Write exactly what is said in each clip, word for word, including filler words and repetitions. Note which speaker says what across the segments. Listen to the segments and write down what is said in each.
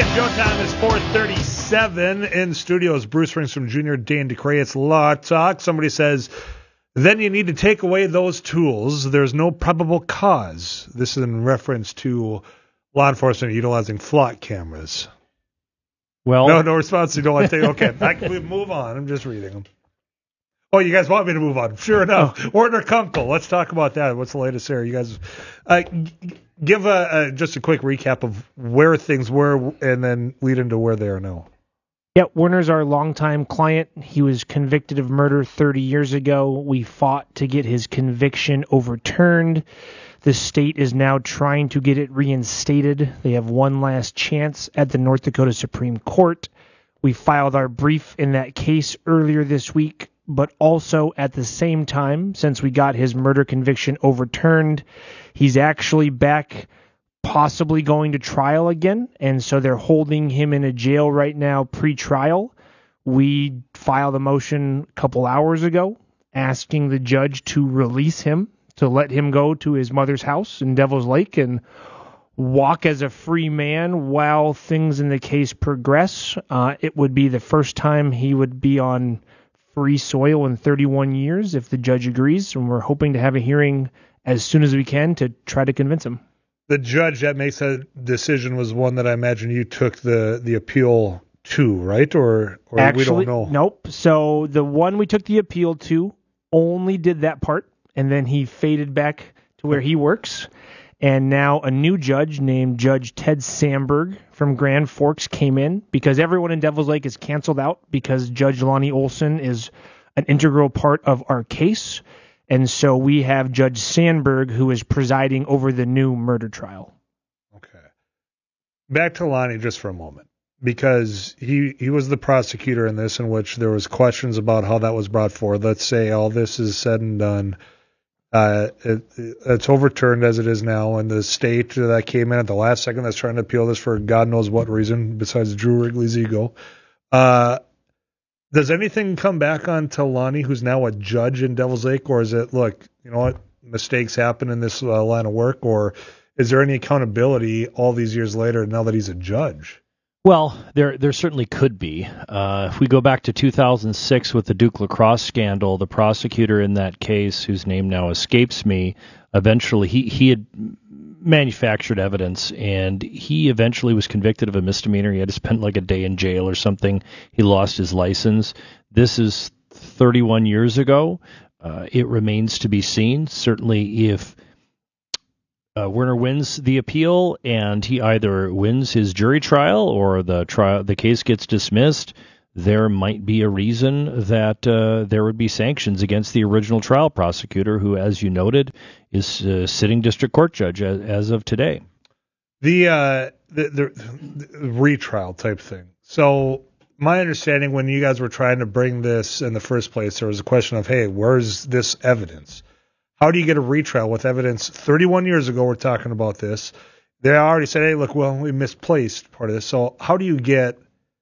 Speaker 1: Showtime is four thirty-seven. In studios, Bruce Ringstrom Junior, Dane DeCray. It's Law Talk. Somebody says, then you need to take away those tools. There's no probable cause. This is in reference to law enforcement utilizing flock cameras.
Speaker 2: Well,
Speaker 1: no, no response. You don't want to take. Okay, I can move on. I'm just reading them. Oh, you guys want me to move on? Sure enough. Oh. Werner Kunkel. Let's talk about that. What's the latest there? You guys uh, g- give a, a just a quick recap of where things were and then lead into where they are now.
Speaker 3: Yeah, Werner's our longtime client. He was convicted of murder thirty years ago. We fought to get his conviction overturned. The state is now trying to get it reinstated. They have one last chance at the North Dakota Supreme Court. We filed our brief in that case earlier this week, but also at the same time, since we got his murder conviction overturned, he's actually back possibly going to trial again, and so they're holding him in a jail right now pre-trial. We filed a motion a couple hours ago asking the judge to release him, to let him go to his mother's house in Devil's Lake and walk as a free man while things in the case progress. Uh, it would be the first time he would be on free soil in thirty-one years if the judge agrees, and we're hoping to have a hearing as soon as we can to try to convince him.
Speaker 1: The judge that makes that decision was one that I imagine you took the, the appeal to, right? Or, or
Speaker 3: Actually,
Speaker 1: we don't know?
Speaker 3: Nope. So the one we took the appeal to only did that part, and then he faded back to where he works. And now a new judge named Judge Ted Sandberg from Grand Forks came in because everyone in Devil's Lake is canceled out because Judge Lonnie Olson is an integral part of our case. And so we have Judge Sandberg who is presiding over the new murder trial.
Speaker 1: Okay. Back to Lonnie just for a moment, because he, he was the prosecutor in this, in which there was questions about how that was brought forward. Let's say all this is said and done. Uh, it, it's overturned as it is now, and the state that came in at the last second that's trying to appeal this for God knows what reason besides Drew Wrigley's ego. Uh, does anything come back on to Lonnie, who's now a judge in Devil's Lake, or is it, look, you know what, mistakes happen in this uh, line of work, or is there any accountability all these years later now that he's a judge?
Speaker 2: Well, there there certainly could be. Uh, if we go back to two thousand six with the Duke Lacrosse scandal, the prosecutor in that case, whose name now escapes me, eventually he, he had manufactured evidence, and he eventually was convicted of a misdemeanor. He had to spend like a day in jail or something. He lost his license. This is thirty-one years ago. Uh, it remains to be seen. Certainly if Uh, Werner wins the appeal and he either wins his jury trial or the trial, the case gets dismissed, there might be a reason that uh, there would be sanctions against the original trial prosecutor, who, as you noted, is uh, sitting district court judge as, as of today.
Speaker 1: The, uh, the, the the retrial type thing. So my understanding, when you guys were trying to bring this in the first place, there was a question of, hey, where's this evidence? How do you get a retrial with evidence? thirty-one years ago, we're talking about this. They already said, hey, look, well, we misplaced part of this. So how do you get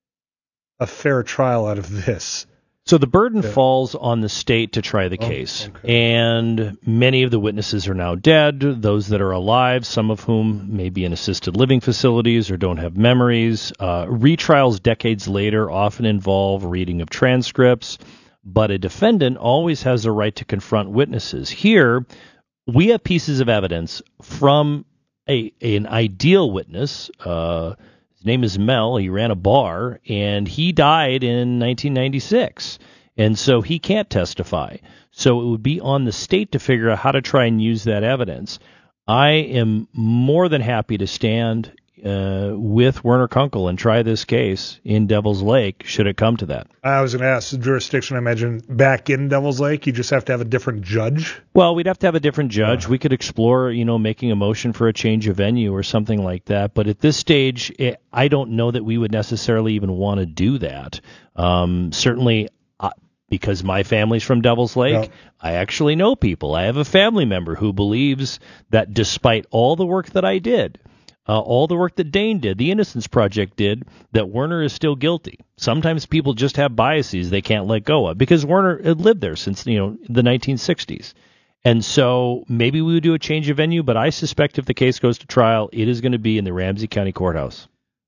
Speaker 1: a fair trial out of this?
Speaker 2: So the burden
Speaker 1: yeah.
Speaker 2: falls on the state to try the
Speaker 1: oh,
Speaker 2: case.
Speaker 1: Okay.
Speaker 2: And many of the witnesses are now dead, those that are alive, some of whom may be in assisted living facilities or don't have memories. Uh, retrials decades later often involve reading of transcripts, but a defendant always has a right to confront witnesses. Here, we have pieces of evidence from a an ideal witness. Uh, his name is Mel. He ran a bar, and he died in nineteen ninety-six, and so he can't testify. So it would be on the state to figure out how to try and use that evidence. I am more than happy to stand Uh, with Werner Kunkel and try this case in Devil's Lake, should it come to that.
Speaker 1: I was going to ask the jurisdiction, I imagine, back in Devil's Lake, you just have to have a different judge?
Speaker 2: Well, we'd have to have a different judge.
Speaker 1: Uh.
Speaker 2: We could explore, you know, making a motion for a change of venue or something like that. But at this stage, it, I don't know that we would necessarily even want to do that. Um, certainly, uh, because my family's from Devil's Lake, yeah. I actually know people. I have a family member who believes that despite all the work that I did, Uh, all the work that Dane did, the Innocence Project did, that Werner is still guilty. Sometimes people just have biases they can't let go of, because Werner had lived there since, you know, the nineteen sixties. And so maybe we would do a change of venue, but I suspect if the case goes to trial, it is going to be in the Ramsey County Courthouse.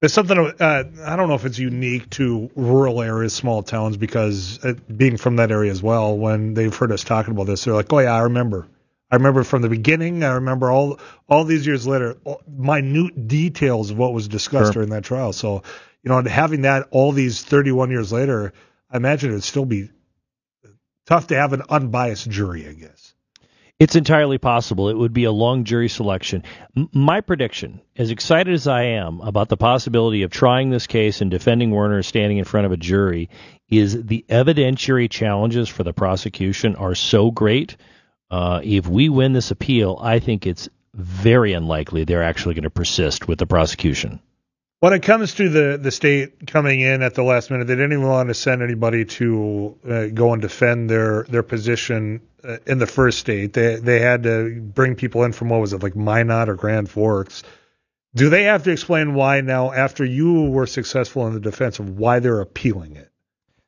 Speaker 1: There's something, uh, I don't know if it's unique to rural areas, small towns, because uh, being from that area as well, when they've heard us talking about this, they're like, oh, yeah, I remember. I remember from the beginning. I remember all all these years later, minute details of what was discussed
Speaker 2: Sure.
Speaker 1: during that trial. So, you know, having that all these thirty-one years later, I imagine it would still be tough to have an unbiased jury, I guess.
Speaker 2: It's entirely possible. It would be a long jury selection. M- my prediction, as excited as I am about the possibility of trying this case and defending Werner standing in front of a jury, is the evidentiary challenges for the prosecution are so great. Uh, if we win this appeal, I think it's very unlikely they're actually going to persist with the prosecution.
Speaker 1: When it comes to the, the state coming in at the last minute, they didn't even want to send anybody to uh, go and defend their their position uh, in the first state. They they had to bring people in from, what was it, like Minot or Grand Forks. Do they have to explain why now, after you were successful in the defense, of why they're appealing it?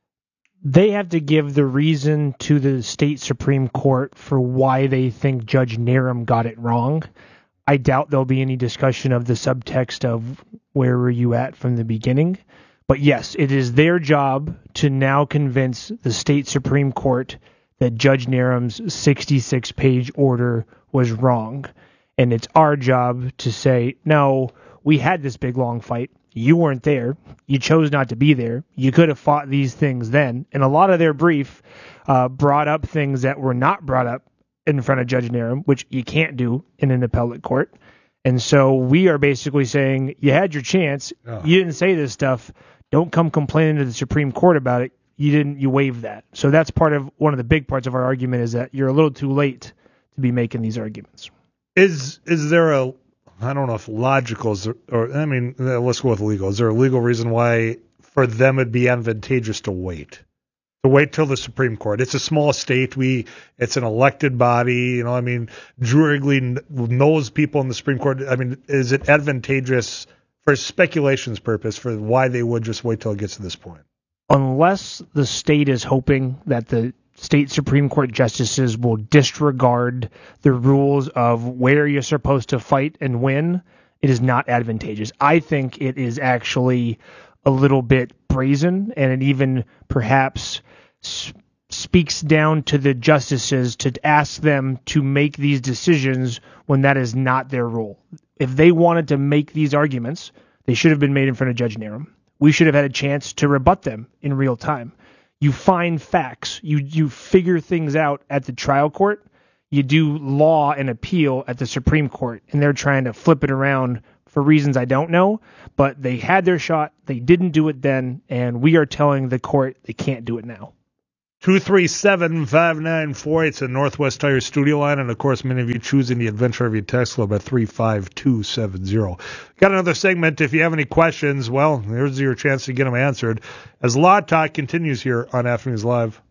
Speaker 3: They have to give the reason to the state Supreme Court for why they think Judge Narum got it wrong. I doubt there'll be any discussion of the subtext of where were you at from the beginning. But yes, it is their job to now convince the state Supreme Court that Judge Narum's sixty-six page order was wrong. And it's our job to say, no, we had this big long fight. You weren't there. You chose not to be there. You could have fought these things then. And a lot of their brief uh, brought up things that were not brought up in front of Judge Narum, which you can't do in an appellate court. And so we are basically saying, you had your chance.
Speaker 1: Oh.
Speaker 3: You didn't say this stuff. Don't come complaining to the Supreme Court about it. You didn't. You waived that. So that's part of one of the big parts of our argument, is that you're a little too late to be making these arguments.
Speaker 1: Is is there a, I don't know if logical, is there, or I mean, let's go with legal. Is there a legal reason why for them it'd be advantageous to wait? To wait till the Supreme Court. It's a small state. We, it's an elected body. You know, I mean, Drew Wrigley knows people in the Supreme Court. I mean, is it advantageous for speculation's purpose for why they would just wait till it gets to this point?
Speaker 3: Unless the state is hoping that the state Supreme Court justices will disregard the rules of where you're supposed to fight and win, it is not advantageous. I think it is actually a little bit brazen, and it even perhaps s- speaks down to the justices to ask them to make these decisions when that is not their role. If they wanted to make these arguments, they should have been made in front of Judge Narum. We should have had a chance to rebut them in real time. You find facts. You you figure things out at the trial court. You do law and appeal at the Supreme Court, and they're trying to flip it around for reasons I don't know. But they had their shot. They didn't do it then, and we are telling the court they can't do it now.
Speaker 1: two three seven, five nine four eight. It's a Northwest Tire studio line, and of course, many of you choosing the Adventure of your text club at three five two seven zero. Got another segment. If you have any questions, well, here's your chance to get them answered as Law Talk continues here on Afternoons Live.